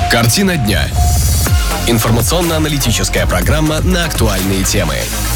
Картина дня. Информационно-аналитическая программа на актуальные темы.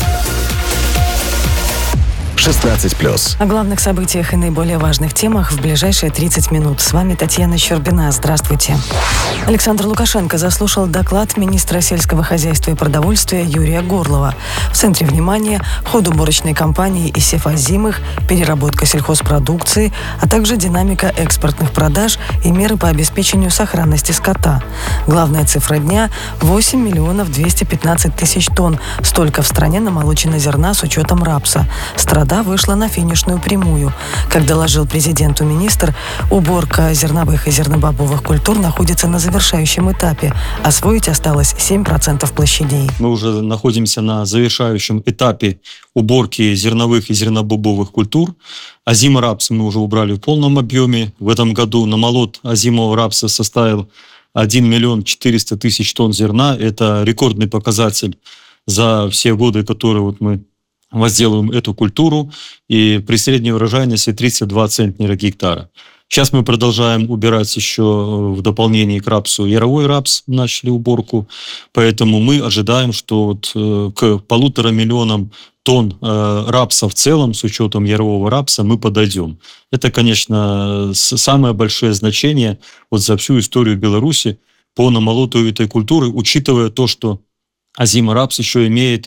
16+. О главных событиях и наиболее важных темах в ближайшие 30 минут. С вами Татьяна Щербина. Здравствуйте. Александр Лукашенко заслушал доклад министра сельского хозяйства и продовольствия Юрия Горлова. В центре внимания ход уборочной кампании и севозимых, переработка сельхозпродукции, а также динамика экспортных продаж и меры по обеспечению сохранности скота. Главная цифра дня – 8 миллионов 215 тысяч тонн. Столько в стране намолочено зерна с учетом рапса. Страда вышла на финишную прямую. Как доложил президенту министр, уборка зерновых и зернобобовых культур находится на завершающем этапе. Освоить осталось 7% площадей. Мы уже находимся на завершающем этапе уборки зерновых и зернобобовых культур. Озимый рапс мы уже убрали в полном объеме. В этом году намолот озимого рапса составил 1 миллион 400 тысяч тонн зерна. Это рекордный показатель за все годы, которые мы возделываем эту культуру, и при средней урожайности 32 центнера гектара. Сейчас мы продолжаем убирать еще в дополнение к рапсу яровой рапс, начали уборку, поэтому мы ожидаем, что к 1,5 миллионам тонн рапса в целом, с учетом ярового рапса, мы подойдем. Это, конечно, самое большое значение за всю историю Беларуси по намолоту этой культуры, учитывая то, что озимый рапс еще имеет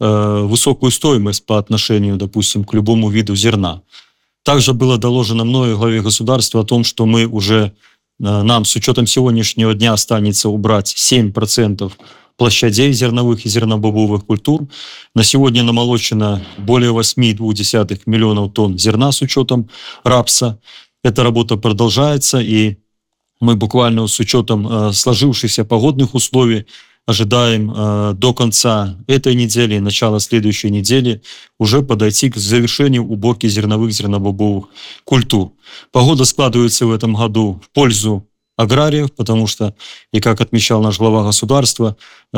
высокую стоимость по отношению, допустим, к любому виду зерна. Также было доложено мной главе государства о том, что мы уже, нам с учетом сегодняшнего дня останется убрать 7% площадей зерновых и зернобобовых культур. На сегодня намолочено более 8,2 миллионов тонн зерна с учетом рапса. Эта работа продолжается, и мы буквально с учетом сложившихся погодных условий ожидаем до конца этой недели, начала следующей недели уже подойти к завершению уборки зерновых, зернобобовых культур. Погода складывается в этом году в пользу аграриев, потому что, и как отмечал наш глава государства,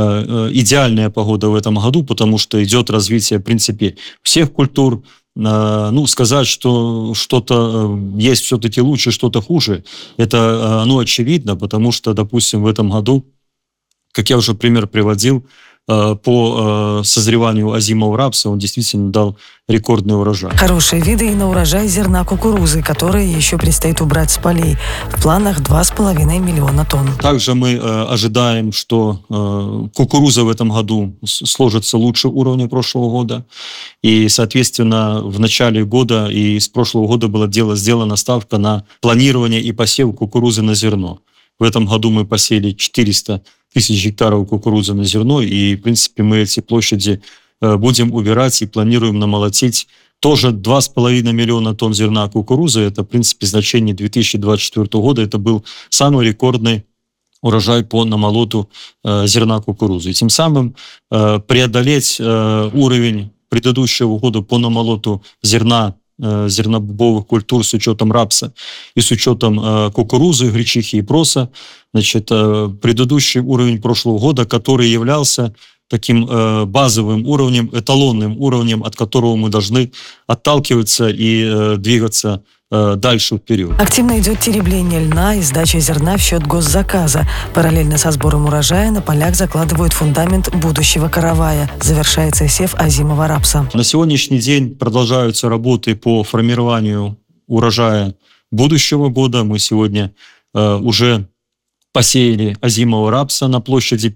идеальная погода в этом году, потому что идет развитие, в принципе, всех культур. Сказать, что что-то есть все-таки лучше, что-то хуже, это очевидно, потому что, допустим, в этом году, как я уже пример приводил, по созреванию озимого рапса он действительно дал рекордный урожай. Хорошие виды и на урожай зерна кукурузы, которые еще предстоит убрать с полей. В планах 2,5 миллиона тонн. Также мы ожидаем, что кукуруза в этом году сложится лучше уровня прошлого года. И, соответственно, в начале года и с прошлого года была сделана ставка на планирование и посев кукурузы на зерно. В этом году мы посеяли 400 тысяч гектаров кукурузы на зерно, и, в принципе, мы эти площади будем убирать и планируем намолотить тоже 2,5 миллиона тонн зерна кукурузы. Это, в принципе, значение 2024 года. Это был самый рекордный урожай по намолоту зерна кукурузы. И тем самым преодолеть уровень предыдущего года по намолоту зернобобовых культур с учетом рапса и с учетом кукурузы, гречихи и проса. Предыдущий уровень прошлого года, который являлся таким базовым уровнем, эталонным уровнем, от которого мы должны отталкиваться и двигаться дальше вперед. Активно идет теребление льна и сдача зерна в счет госзаказа. Параллельно со сбором урожая на полях закладывают фундамент будущего каравая. Завершается сев озимого рапса. На сегодняшний день продолжаются работы по формированию урожая будущего года. Мы сегодня уже посеяли озимого рапса на площади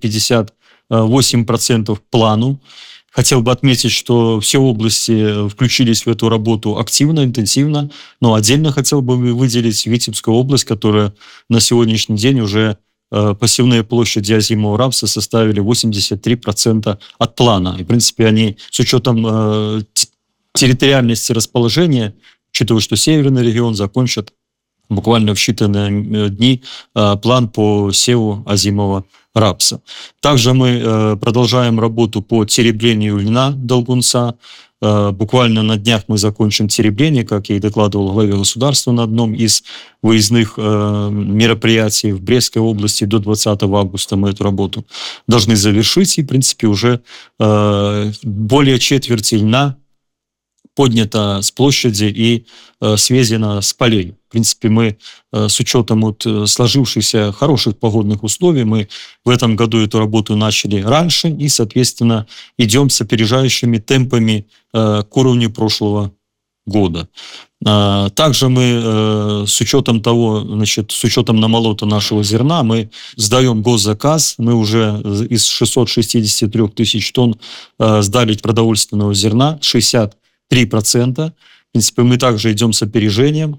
58% плану. Хотел бы отметить, что все области включились в эту работу активно, интенсивно, но отдельно хотел бы выделить Витебскую область, которая на сегодняшний день уже посевные площади озимого рапса составили 83% от плана. И, в принципе, они с учетом территориальности расположения, учитывая, что северный регион, закончат буквально в считанные дни план по севу озимого рапса. Также мы продолжаем работу по тереблению льна долгунца. Буквально на днях мы закончим теребление, как я и докладывал главе государства на одном из выездных мероприятий в Брестской области. До 20 августа мы эту работу должны завершить. И, в принципе, уже более четверти льна поднято с площади и свезено с полей. В принципе, мы с учетом вот сложившихся хороших погодных условий, мы в этом году эту работу начали раньше и, соответственно, идем с опережающими темпами к уровню прошлого года. Также мы с учетом того, значит, с учетом намолота нашего зерна, мы сдаем госзаказ, мы уже из 663 тысяч тонн сдали продовольственного зерна, 63%. В принципе, мы также идем с опережением.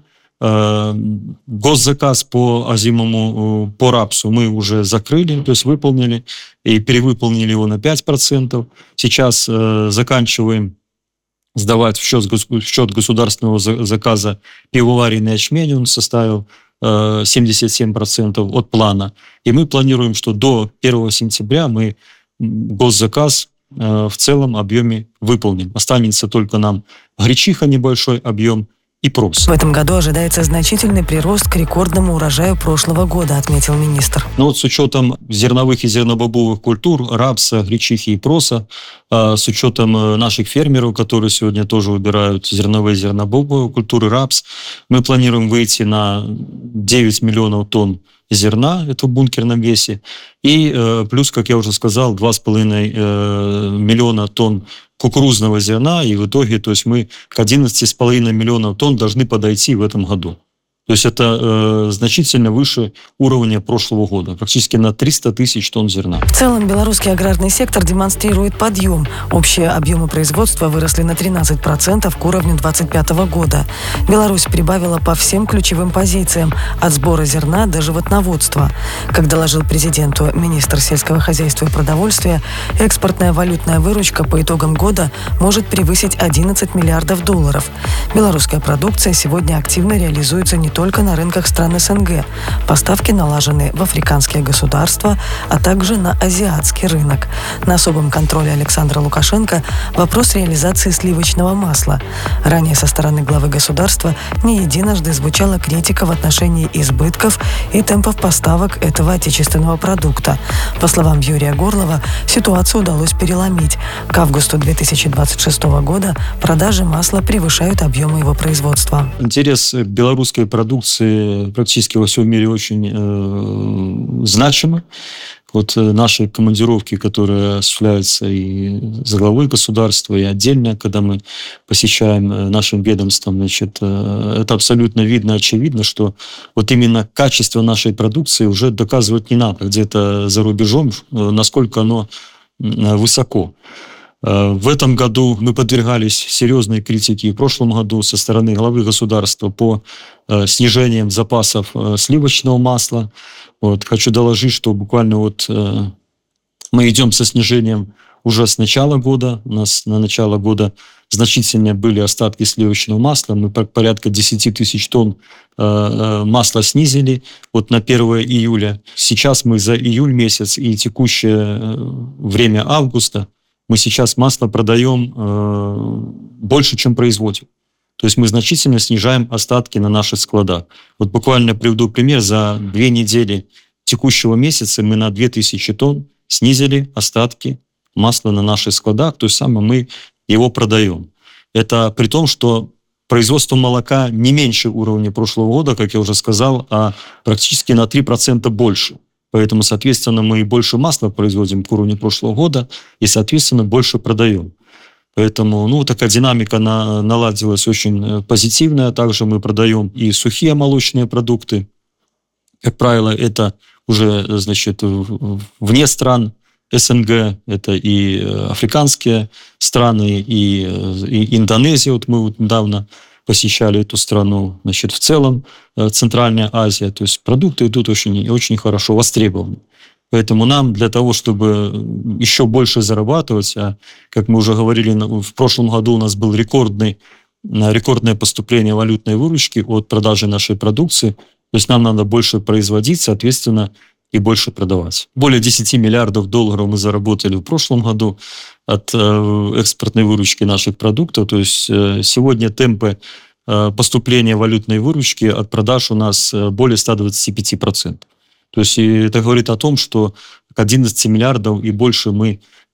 Госзаказ по озимому, по рапсу мы уже закрыли, то есть выполнили и перевыполнили его на 5%. Сейчас заканчиваем сдавать в счет государственного заказа пивоваренный ячмень, он составил 77% от плана. И мы планируем, что до 1 сентября мы госзаказ в целом объеме выполним. Останется только нам гречиха, небольшой объем, и прос. В этом году ожидается значительный прирост к рекордному урожаю прошлого года, отметил министр. Ну вот с учетом зерновых и зернобобовых культур, рапса, гречихи и проса, с учетом наших фермеров, которые сегодня тоже выбирают зерновые и зернобобовые культуры, рапс, мы планируем выйти на 9 миллионов тонн зерна, это в бункерном весе, и плюс, как я уже сказал, 2,5 миллиона тонн кукурузного зерна, и в итоге, то есть мы к 11,5 миллионов тонн должны подойти в этом году. То есть это значительно выше уровня прошлого года, практически на 300 тысяч тонн зерна. В целом белорусский аграрный сектор демонстрирует подъем. Общие объемы производства выросли на 13% к уровню 2025 года. Беларусь прибавила по всем ключевым позициям, от сбора зерна до животноводства. Как доложил президенту министр сельского хозяйства и продовольствия, экспортная валютная выручка по итогам года может превысить 11 миллиардов долларов. Белорусская продукция сегодня активно реализуется не только на рынках стран СНГ. Поставки налажены в африканские государства, а также на азиатский рынок. На особом контроле Александра Лукашенко вопрос реализации сливочного масла. Ранее со стороны главы государства не единожды звучала критика в отношении избытков и темпов поставок этого отечественного продукта. По словам Юрия Горлова, ситуацию удалось переломить. К августу 2026 года продажи масла превышают объемы его производства. Интерес белорусской продукции практически во всем мире очень значимы. Вот наши командировки, которые осуществляются и за главой государства, и отдельно, когда мы посещаем нашим ведомством, значит, это абсолютно видно, очевидно, что вот именно качество нашей продукции уже доказывать не надо где-то за рубежом, насколько оно высоко. В этом году мы подвергались серьезной критике, в прошлом году со стороны главы государства по снижениям запасов сливочного масла. Вот, хочу доложить, что буквально вот мы идем со снижением уже с начала года. У нас на начало года значительные были остатки сливочного масла. Мы порядка 10 тысяч тонн масла снизили вот на 1 июля. Сейчас мы за июль месяц и текущее время августа мы сейчас масло продаем больше, чем производим. То есть мы значительно снижаем остатки на наших складах. Вот буквально приведу пример. За 2 недели текущего месяца мы на 2000 тонн снизили остатки масла на наших складах. То есть самое мы его продаем. Это при том, что производство молока не меньше уровня прошлого года, как я уже сказал, а практически на 3% больше. Поэтому, соответственно, мы больше масла производим к уровню прошлого года и, соответственно, больше продаем. Поэтому, такая динамика наладилась очень позитивная. Также мы продаем и сухие молочные продукты. Как правило, это уже, значит, вне стран СНГ, это и африканские страны, и Индонезия. Вот мы недавно посещали эту страну, значит, в целом Центральная Азия. То есть продукты идут очень, очень хорошо востребованы. Поэтому нам для того, чтобы еще больше зарабатывать, а как мы уже говорили, в прошлом году у нас было рекордное поступление валютной выручки от продажи нашей продукции, то есть нам надо больше производить, соответственно, и больше продавать. Более 10 миллиардов долларов мы заработали в прошлом году от экспортной выручки наших продуктов. То есть сегодня темпы поступления валютной выручки от продаж у нас более 125%. То есть это говорит о том, что к 11 миллиардов и больше мы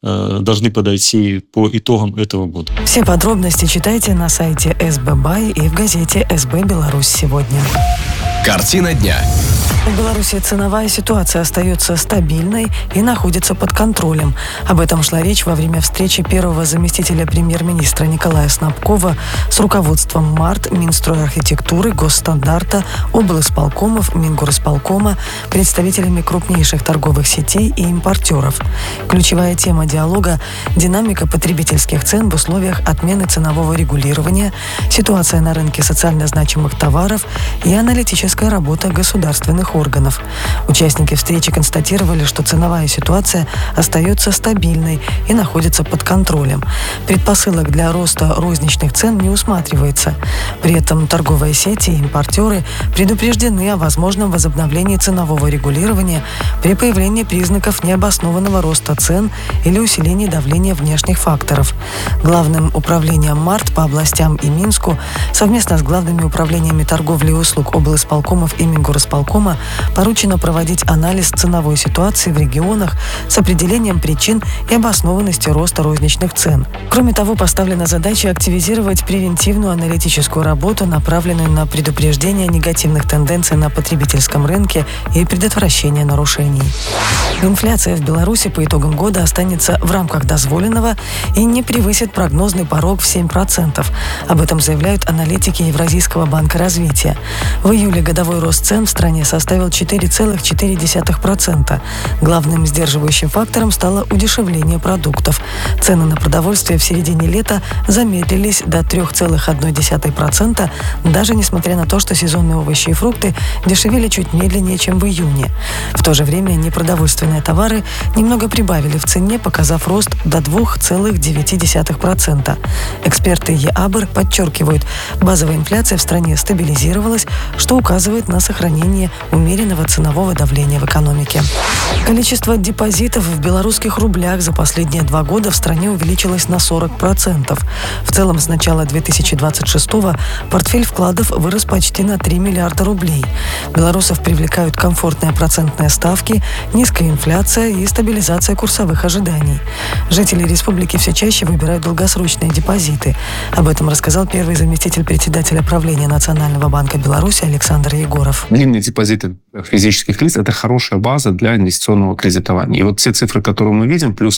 должны подойти по итогам этого года. Все подробности читайте на сайте СБ Бай и в газете СБ Беларусь сегодня. Картина дня. В Беларуси ценовая ситуация остается стабильной и находится под контролем. Об этом шла речь во время встречи первого заместителя премьер-министра Николая Снабкова с руководством МАРТ, Минстройархитектуры, Госстандарта, облисполкомов, Мингорисполкома, представителями крупнейших торговых сетей и импортеров. Ключевая тема диалога – динамика потребительских цен в условиях отмены ценового регулирования, ситуация на рынке социально значимых товаров и аналитическая работа государственных органов. Участники встречи констатировали, что ценовая ситуация остается стабильной и находится под контролем. Предпосылок для роста розничных цен не усматривается. При этом торговые сети и импортеры предупреждены о возможном возобновлении ценового регулирования при появлении признаков необоснованного роста цен или усиления давления внешних факторов. Главным управлением МАРТ по областям и Минску совместно с главными управлениями торговли и услуг облисполкомов и Мингорисполкома поручено проводить анализ ценовой ситуации в регионах с определением причин и обоснованности роста розничных цен. Кроме того, поставлена задача активизировать превентивную аналитическую работу, направленную на предупреждение негативных тенденций на потребительском рынке и предотвращение нарушений. Инфляция в Беларуси по итогам года останется в рамках дозволенного и не превысит прогнозный порог в 7%. Об этом заявляют аналитики Евразийского банка развития. В июле годовой рост цен в стране составил 4,4%. Главным сдерживающим фактором стало удешевление продуктов. Цены на продовольствие в середине лета замедлились до 3,1%, даже несмотря на то, что сезонные овощи и фрукты дешевели чуть медленнее, чем в июне. В то же время непродовольственные товары немного прибавили в цене, показав рост до 2,9%. Эксперты ЕАБР подчеркивают, базовая инфляция в стране стабилизировалась, что указывает на сохранение умеренного ценового давления в экономике. Количество депозитов в белорусских рублях за последние 2 года в стране увеличилось на 40%. В целом, с начала 2026-го портфель вкладов вырос почти на 3 миллиарда рублей. Белорусов привлекают комфортные процентные ставки, низкая инфляция и стабилизация курсовых ожиданий. Жители республики все чаще выбирают долгосрочные депозиты. Об этом рассказал первый заместитель председателя правления Национального банка Беларуси Александр Егоров. Длинные депозиты физических лиц – это хорошая база для инвестиционного кредитования. И вот все цифры, которые мы видим, плюс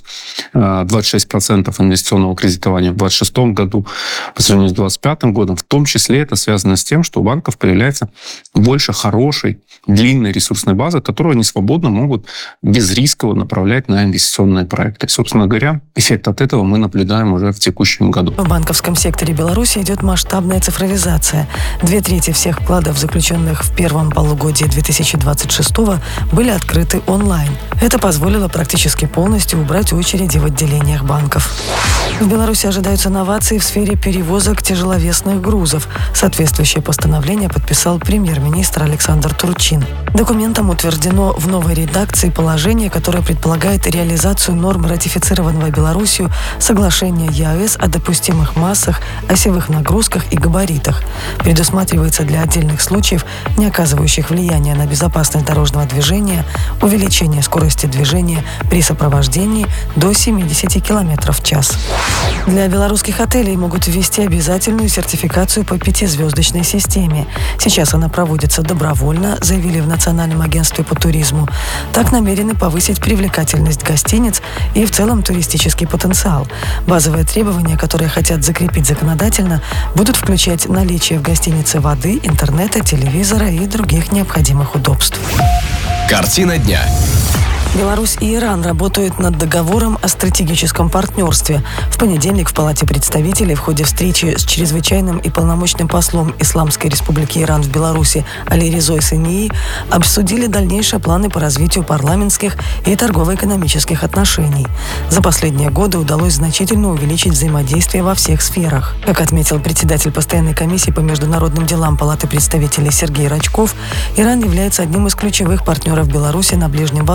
26% инвестиционного кредитования в 2026 году по сравнению с 2025 годом, в том числе это связано с тем, что у банков появляется больше хорошей, длинной ресурсной базы, которую они свободно могут безрисково направлять на инвестиционные проекты. Собственно говоря, эффект от этого мы наблюдаем уже в текущем году. В банковском секторе Беларуси идет масштабная цифровизация. 2/3 всех вкладов, заключенных в первом полугодии 2026-го, были открыты онлайн. Это позволило практически полностью убрать очереди в отделениях банков. В Беларуси ожидаются новации в сфере перевозок тяжеловесных грузов. Соответствующее постановление подписал премьер-министр Александр Турчин. Документом утверждено в новой редакции положение, которое предполагает реализацию норм ратифицированного Беларусью соглашения ЕАЭС о допустимых массах, осевых нагрузках и габаритах. Предусматривается для отдельных случаев, не оказывающих влияния на безопасность дорожного движения, увеличение скорости движения при сопровождении до 70 км в час. Для белорусских отелей могут ввести обязательную сертификацию по 5-звездочной системе. Сейчас она проводится добровольно, заявили в Национальном агентстве по туризму. Так намерены повысить привлекательность гостиниц и в целом туристический потенциал. Базовые требования, которые хотят закрепить законодательно, будут включать наличие в гостинице воды, интернета, телевизора и других необходимых удобств. Картина дня. Беларусь и Иран работают над договором о стратегическом партнерстве. В понедельник в Палате представителей в ходе встречи с чрезвычайным и полномочным послом Исламской Республики Иран в Беларуси Алирезой Сании обсудили дальнейшие планы по развитию парламентских и торгово-экономических отношений. За последние годы удалось значительно увеличить взаимодействие во всех сферах. Как отметил председатель постоянной комиссии по международным делам Палаты представителей Сергей Рачков, Иран является одним из ключевых партнеров Беларуси на Ближнем Востоке.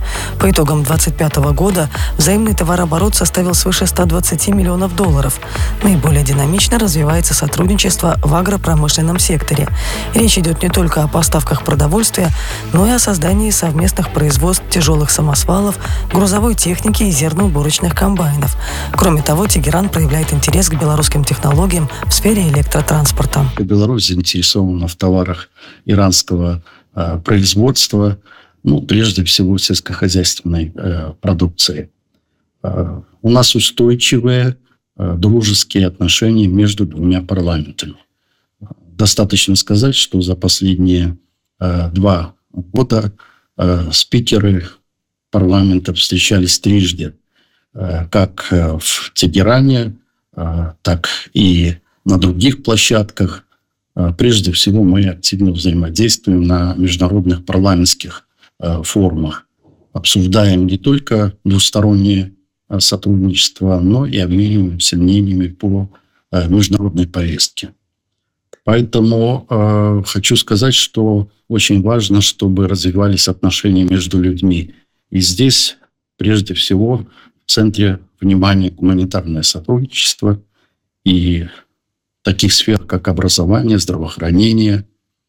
По итогам 2025 года взаимный товарооборот составил свыше $120 миллионов. Наиболее динамично развивается сотрудничество в агропромышленном секторе. Речь идет не только о поставках продовольствия, но и о создании совместных производств тяжелых самосвалов, грузовой техники и зерноуборочных комбайнов. Кроме того, Тегеран проявляет интерес к белорусским технологиям в сфере электротранспорта. Беларусь заинтересована в товарах иранского производства, прежде всего сельскохозяйственной продукции. У нас устойчивые дружеские отношения между двумя парламентами. Достаточно сказать, что за последние 2 года спикеры парламента встречались трижды, как в Тегеране, так и на других площадках. Прежде всего, мы активно взаимодействуем на международных парламентских форумах. Обсуждаем не только двустороннее сотрудничество, но и обмениваемся мнениями по международной повестке. Поэтому хочу сказать, что очень важно, чтобы развивались отношения между людьми. И здесь, прежде всего, в центре внимания гуманитарное сотрудничество и таких сфер, как образование, здравоохранение.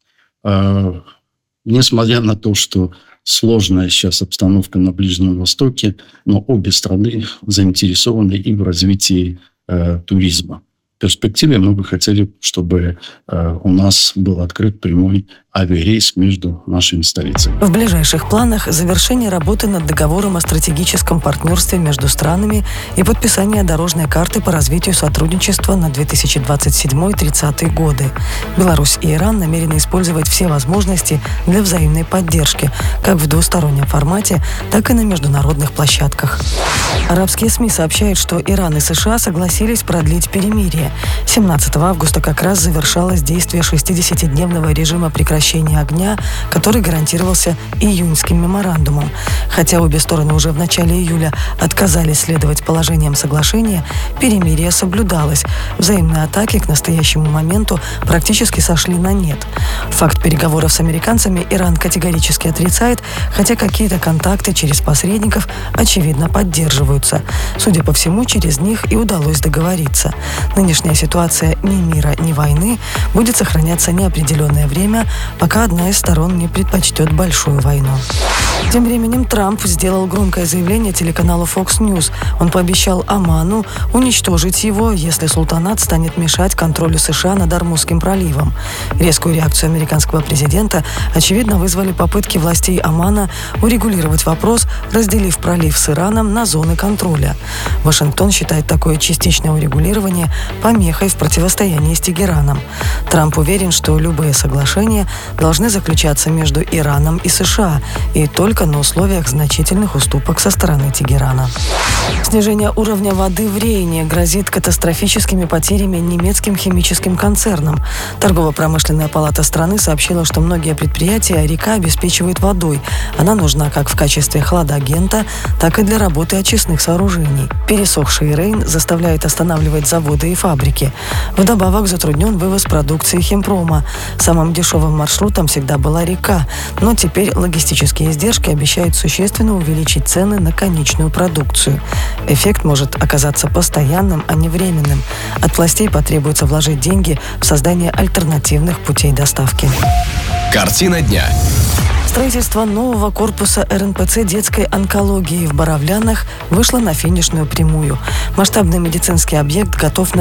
Несмотря на то, что сложная сейчас обстановка на Ближнем Востоке, но обе страны заинтересованы и в развитии туризма. В перспективе мы бы хотели, чтобы у нас был открыт прямой авиарейс между нашими столицами. В ближайших планах завершение работы над договором о стратегическом партнерстве между странами и подписание дорожной карты по развитию сотрудничества на 2027-30 годы. Беларусь и Иран намерены использовать все возможности для взаимной поддержки, как в двустороннем формате, так и на международных площадках. Арабские СМИ сообщают, что Иран и США согласились продлить перемирие. 17 августа как раз завершалось действие 60-дневного режима прекращения огня, который гарантировался июньским меморандумом. Хотя обе стороны уже в начале июля отказались следовать положениям соглашения, перемирие соблюдалось. Взаимные атаки к настоящему моменту практически сошли на нет. Факт переговоров с американцами Иран категорически отрицает, хотя какие-то контакты через посредников очевидно поддерживаются. Судя по всему, через них и удалось договориться. Нынешняя ситуация ни мира, ни войны будет сохраняться неопределенное время, пока одна из сторон не предпочтет большую войну. Тем временем Трамп сделал громкое заявление телеканалу Fox News. Он пообещал Оману уничтожить его, если султанат станет мешать контролю США над Ормузским проливом. Резкую реакцию американского президента, очевидно, вызвали попытки властей Омана урегулировать вопрос, разделив пролив с Ираном на зоны контроля. Вашингтон считает такое частичное урегулирование помехой в противостоянии с Тегераном. Трамп уверен, что любые соглашения должны заключаться между Ираном и США, и только на условиях значительных уступок со стороны Тегерана. Снижение уровня воды в Рейне грозит катастрофическими потерями немецким химическим концернам. Торгово-промышленная палата страны сообщила, что многие предприятия река обеспечивает водой. Она нужна как в качестве хладагента, так и для работы очистных сооружений. Пересохший Рейн заставляет останавливать заводы и фабрики. Вдобавок затруднен вывоз продукции химпрома. Самым дешевым маршрутом всегда была река, но теперь логистические издержки обещают существенно увеличить цены на конечную продукцию. Эффект может оказаться постоянным, а не временным. От властей потребуется вложить деньги в создание альтернативных путей доставки. Картина дня. Строительство нового корпуса РНПЦ детской онкологии в Боровлянах вышло на финишную прямую. Масштабный медицинский объект готов на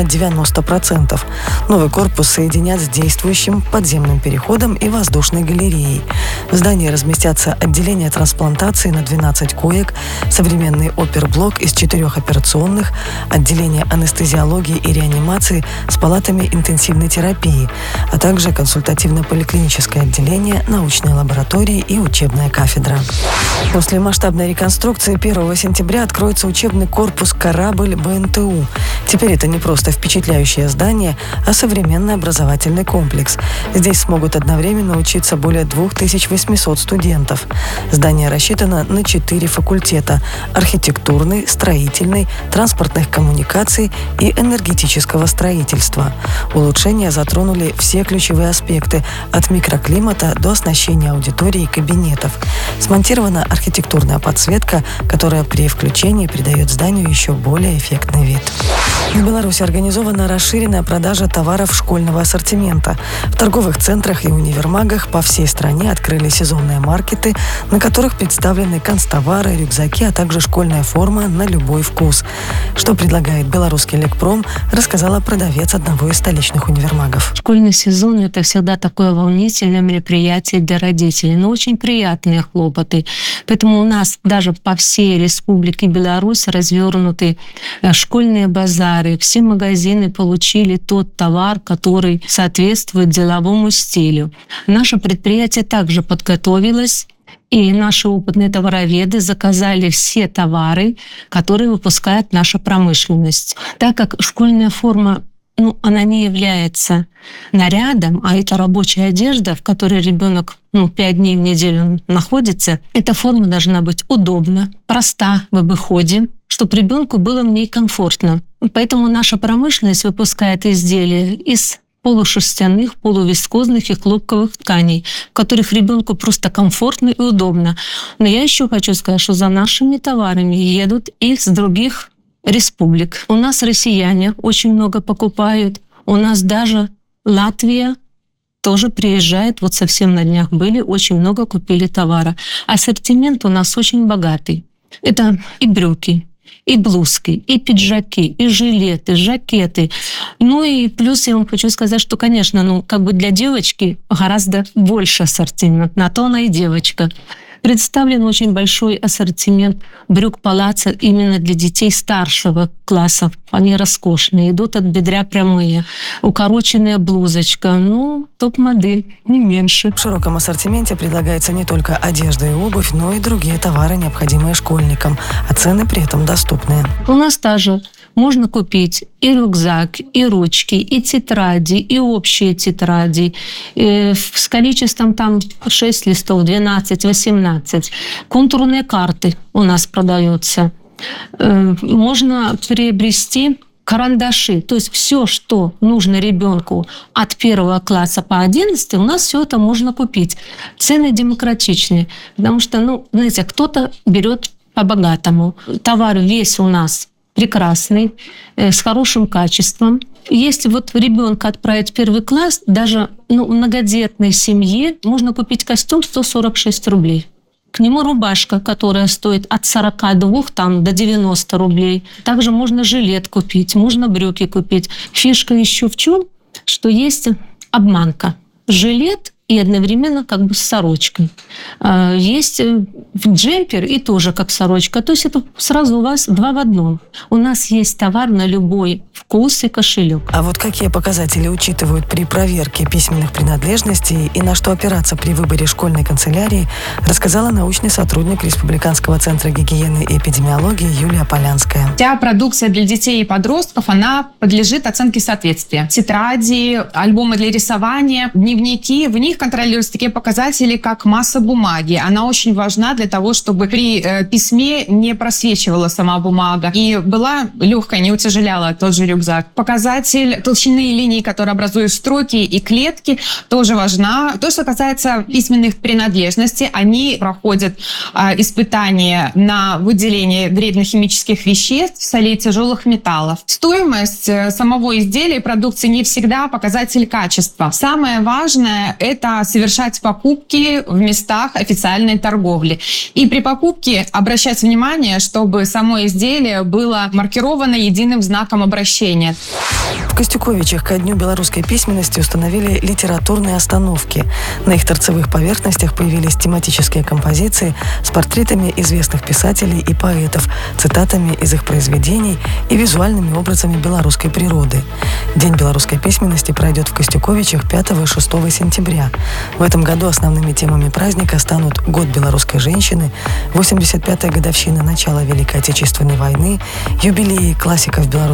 90%. Новый корпус соединят с действующим подземным переходом и воздушной галереей. В здании разместятся отделение трансплантации на 12 коек, современный оперблок из 4 операционных, отделение анестезиологии и реанимации с палатами интенсивной терапии, а также консультативно-поликлиническое отделение, научной лаборатории и учебная кафедра. После масштабной реконструкции 1 сентября откроется учебный корпус «Корабль» БНТУ. Теперь это не просто впечатляющее здание, а современный образовательный комплекс. Здесь смогут одновременно учиться более 2800 студентов. Здание рассчитано на 4 факультета – архитектурный, строительный, транспортных коммуникаций и энергетического строительства. Улучшения затронули все ключевые аспекты – от микроклимата до оснащения аудитории и кабинетов. Смонтирована архитектурная подсветка, которая при включении придает зданию еще более эффектный вид. В Беларуси организована расширенная продажа товаров школьного ассортимента. В торговых центрах и универмагах по всей стране открыли сезонные маркеты, на которых представлены канцтовары, рюкзаки, а также школьная форма на любой вкус. Что предлагает белорусский лекпром, рассказала продавец одного из столичных универмагов. Школьный сезон – это всегда такое волнительное мероприятие для родителей, но очень приятные хлопоты. Поэтому у нас даже по всей Республике Беларусь развернуты школьные базары. Все магазины получили тот товар, который соответствует деловому стилю. Наше предприятие также подготовилось, и наши опытные товароведы заказали все товары, которые выпускает наша промышленность. Так как школьная форма, она не является нарядом, а это рабочая одежда, в которой ребенок 5 дней в неделю находится, эта форма должна быть удобна, проста в обиходе, чтобы ребенку было в ней комфортно. Поэтому наша промышленность выпускает изделия из полушерстяных, полувискозных и хлопковых тканей, в которых ребенку просто комфортно и удобно. Но я еще хочу сказать, что за нашими товарами едут из других республик. У нас россияне очень много покупают. У нас даже Латвия тоже приезжает. Вот совсем на днях были, очень много купили товара. Ассортимент у нас очень богатый. Это и брюки, и блузки, и пиджаки, и жилеты, жакеты. И плюс я вам хочу сказать, что, конечно, для девочки гораздо больше ассортимент. На то она и девочка. Представлен очень большой ассортимент брюк палаццо именно для детей старшего класса. Они роскошные, идут от бедра прямые. Укороченная блузочка, топ-модель, не меньше. В широком ассортименте предлагается не только одежда и обувь, но и другие товары, необходимые школьникам, а цены при этом доступные. У нас тоже можно купить и рюкзак, и ручки, и тетради, и общие тетради. С количеством 6 листов, 12, 18. Контурные карты у нас продаются. Можно приобрести карандаши. То есть все, что нужно ребенку от 1 класса по 11, у нас все это можно купить. Цены демократичные. Потому что, кто-то берет по-богатому. Товар весь у нас прекрасный, с хорошим качеством. Если ребенка отправить в 1 класс, даже многодетной семье можно купить костюм 146 рублей. К нему рубашка, которая стоит от 42 до 90 рублей. Также можно жилет купить, можно брюки купить. Фишка еще в чем? Что есть обманка. Жилет и одновременно с сорочкой. Есть джемпер и тоже как сорочка. То есть это сразу у вас 2 в 1. У нас есть товар на любой вкус и кошелек. А вот какие показатели учитывают при проверке письменных принадлежностей и на что опираться при выборе школьной канцелярии, рассказала научный сотрудник Республиканского центра гигиены и эпидемиологии Юлия Полянская. Вся продукция для детей и подростков, она подлежит оценке соответствия. Тетради, альбомы для рисования, дневники, в них контролируются такие показатели, как масса бумаги. Она очень важна для того, чтобы при письме не просвечивала сама бумага и была легкая, не утяжеляла тот же рюкзак. Показатель толщины линий, которые образуют строки и клетки, тоже важна. То, что касается письменных принадлежностей, они проходят испытания на выделение вредных химических веществ, солей, тяжелых металлов. Стоимость самого изделия и продукции не всегда показатель качества. Самое важное – это совершать покупки в местах официальной торговли. И при покупке обращать внимание, чтобы само изделие было маркировано единым знаком обращения. В Костюковичах ко Дню белорусской письменности установили литературные остановки. На их торцевых поверхностях появились тематические композиции с портретами известных писателей и поэтов, цитатами из их произведений и визуальными образами белорусской природы. День белорусской письменности пройдет в Костюковичах 5 и 6 сентября. В этом году основными темами праздника станут Год белорусской женщины, 85-я годовщина начала Великой Отечественной войны, юбилеи классиков белорусской литературы,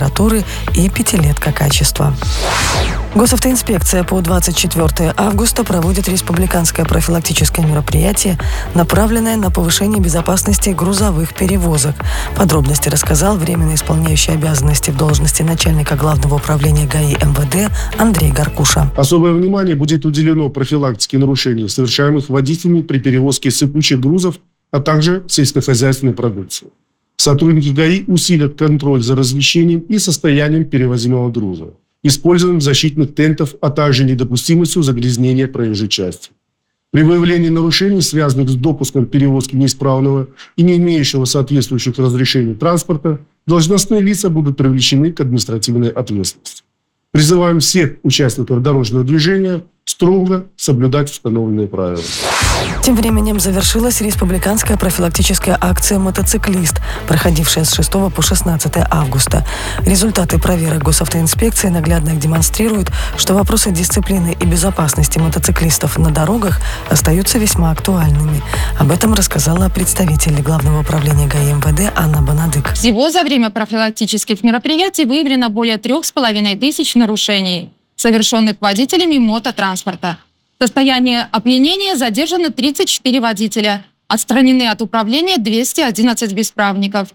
температуры и пятилетка качества. Госавтоинспекция по 24 августа проводит республиканское профилактическое мероприятие, направленное на повышение безопасности грузовых перевозок. Подробности рассказал временно исполняющий обязанности в должности начальника Главного управления ГАИ МВД Андрей Гаркуша. Особое внимание будет уделено профилактике нарушений, совершаемых водителями при перевозке сыпучих грузов, а также сельскохозяйственной продукции. Сотрудники ГАИ усилят контроль за размещением и состоянием перевозимого груза, использованием защитных тентов, а также недопустимостью загрязнения проезжей части. При выявлении нарушений, связанных с допуском перевозки неисправного и не имеющего соответствующих разрешений транспорта, должностные лица будут привлечены к административной ответственности. Призываем всех участников дорожного движения строго соблюдать установленные правила. Тем временем завершилась республиканская профилактическая акция «Мотоциклист», проходившая с 6 по 16 августа. Результаты проверок госавтоинспекции наглядно демонстрируют, что вопросы дисциплины и безопасности мотоциклистов на дорогах остаются весьма актуальными. Об этом рассказала представитель Главного управления ГАИ МВД Анна Бонадык. Всего за время профилактических мероприятий выявлено более 3500 нарушений, совершенных водителями мототранспорта. В состоянии опьянения задержаны 34 водителя, отстранены от управления 211 бесправников,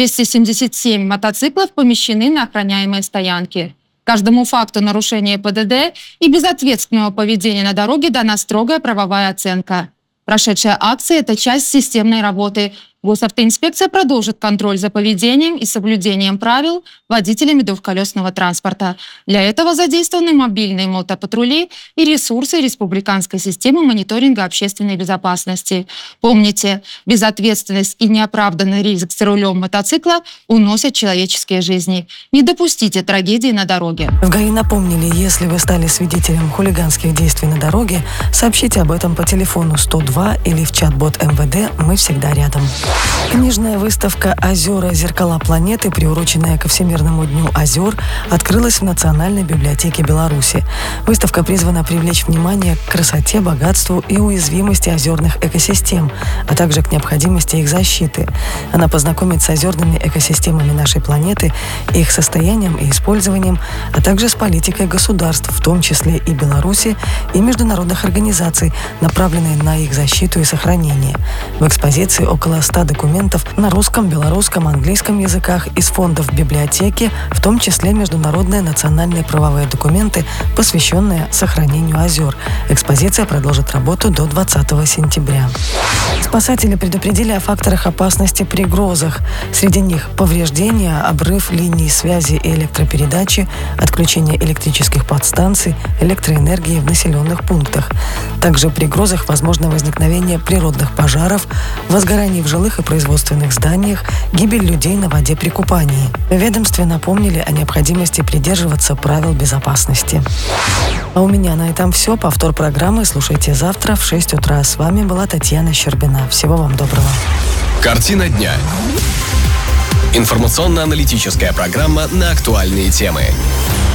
277 мотоциклов помещены на охраняемые стоянки. Каждому факту нарушения ПДД и безответственного поведения на дороге дана строгая правовая оценка. Прошедшая акция – это часть системной работы. Госавтоинспекция продолжит контроль за поведением и соблюдением правил водителями двухколесного транспорта. Для этого задействованы мобильные мотопатрули и ресурсы республиканской системы мониторинга общественной безопасности. Помните, безответственность и неоправданный риск за рулем мотоцикла уносят человеческие жизни. Не допустите трагедии на дороге. В ГАИ напомнили, если вы стали свидетелем хулиганских действий на дороге, сообщите об этом по телефону 102 или в чат-бот МВД «Мы всегда рядом». Книжная выставка «Озера. Зеркала планеты», приуроченная ко Всемирному дню озер, открылась в Национальной библиотеке Беларуси. Выставка призвана привлечь внимание к красоте, богатству и уязвимости озерных экосистем, а также к необходимости их защиты. Она познакомит с озерными экосистемами нашей планеты, их состоянием и использованием, а также с политикой государств, в том числе и Беларуси, и международных организаций, направленной на их защиту и сохранение. В экспозиции около 100 документов на русском, белорусском, английском языках из фондов библиотеки, в том числе международные национальные правовые документы, посвященные сохранению озер. Экспозиция продолжит работу до 20 сентября. Спасатели предупредили о факторах опасности при грозах. Среди них повреждения, обрыв линий связи и электропередачи, отключение электрических подстанций, электроэнергии в населенных пунктах. Также при грозах возможно возникновение природных пожаров, возгорание в жилых и производственных зданиях, гибель людей на воде при купании. В ведомстве напомнили о необходимости придерживаться правил безопасности. А у меня на этом все. Повтор программы слушайте завтра в 6 утра. С вами была Татьяна Щербина. Всего вам доброго. Картина дня. Информационно-аналитическая программа на актуальные темы.